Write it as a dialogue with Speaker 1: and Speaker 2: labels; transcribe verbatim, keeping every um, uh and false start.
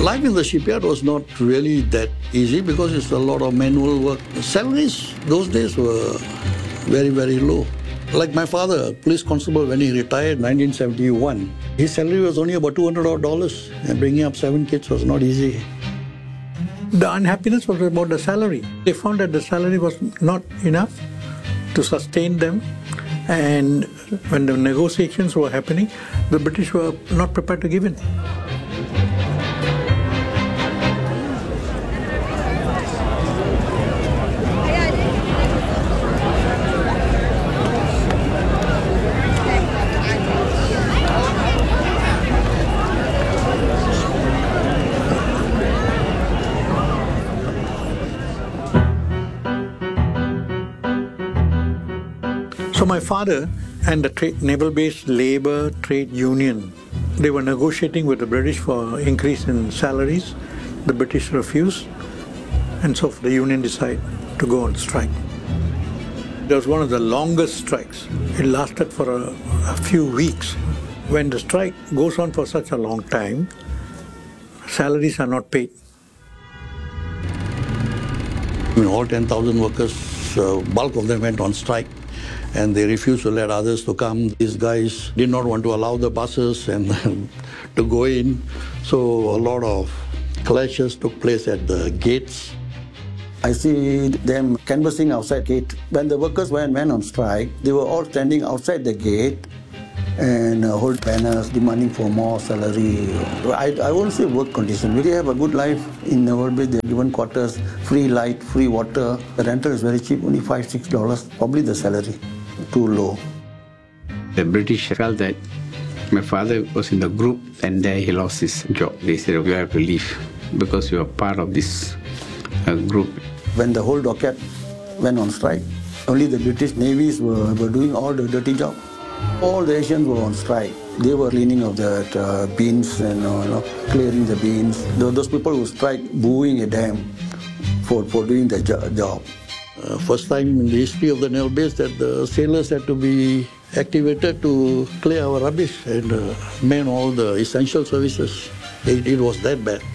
Speaker 1: Life in the shipyard was not really that easy because it's a lot of manual work. Salaries those days were very, very low. Like my father, police constable, when he retired in nineteen seventy-one, his salary was only about two hundred dollars, and bringing up seven kids was not easy.
Speaker 2: The unhappiness was about the salary. They found that the salary was not enough to sustain them, and when the negotiations were happening, the British were not prepared to give in. So my father and the trade, naval-based labour trade union, they were negotiating with the British for increase in salaries. The British refused, and so the union decided to go on strike. It was one of the longest strikes. It lasted for a, a few weeks. When the strike goes on for such a long time, salaries are not paid.
Speaker 1: I mean, all ten thousand workers, uh, bulk of them went on strike, and they refused to let others to come. These guys did not want to allow the buses and to go in, so a lot of clashes took place at the gates.
Speaker 3: I see them canvassing outside the gate. When the workers went, went on strike, they were all standing outside the gate and uh, hold banners demanding for more salary. I, I won't say work condition. We have a good life in Naval Base. They're given quarters, free light, free water. The rental is very cheap, only five, six dollars. Probably the salary too low.
Speaker 4: The British felt that my father was in the group, and there he lost his job. They said, "You have to leave because you are part of this uh, group."
Speaker 3: When the whole docket went on strike, only the British navies were, were doing all the dirty job. All the Asians were on strike. They were cleaning of the uh, beans and uh, you know, clearing the beans. Those people who strike, booing at them for, for doing the jo job.
Speaker 1: Uh, first time in the history of the naval base that the sailors had to be activated to clear our rubbish and uh, man all the essential services. It, it was that bad.